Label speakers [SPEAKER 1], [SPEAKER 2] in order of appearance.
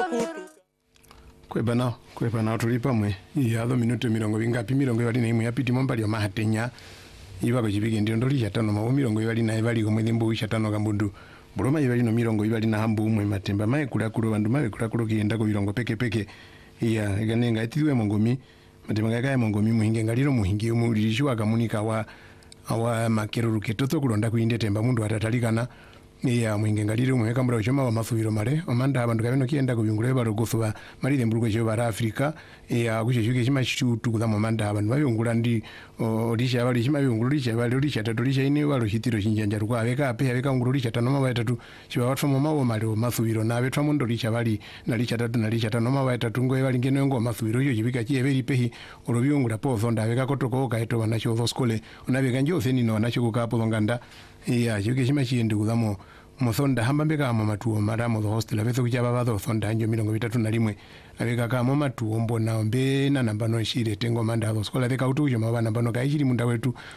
[SPEAKER 1] kwepana tulipa mwe yatho minuto mirongo vingapi mirongo ivali na imwe yapiti mombali o mahatenya ivako chipike ndio ndoli chatano mawo mirongo ivali na ivali ko mwezi mbu chatano kambundu buloma ivali no mirongo ivali na hambu umwe matemba mai kula kulo bandu mai kula kulo kienda ko virongo peke iya iganenga itiwe mongomi matemba gakaya mongomi muhinge ngaliro muhingi umulishwa kamunika awa makeruru ketoto kulonda kuinde temba mundu atatalikana iya muhinge ngaliro muheka mbura choma wa mafuviro mare omanda abantu kabeno kienda ko byungule barogofuba malire mburuko cyo bara Afrika iya kusheshuke chima chutu kudamo manda abantu bayungula ndi olisha bali chima byungulu lisha bali olisha tatu lisha ine walo hitiro chinjanja rukwa abeka ape abeka ngulu lisha tano mama tatu chiwa watu mama mali mafuviro na betwa mundo lisha bali na lisha tatu na lisha tano mama tatu ngo bali ngeno ngo mafuviro yo chibika chieberi pehi orobyungula po zonda abeka kotoko kaito banacho voskole onabeka njo feni no nacho kukapo nganda iya chuke chima chiende kudamo muthonda hambambeka mu matuo maramo the hostel abezo kuchaba batho thonda njo 31 abeka kama matuo mbona mbe na namba no shire tengo manda azo skola beka utujo mabana bano kaishiri munda wetu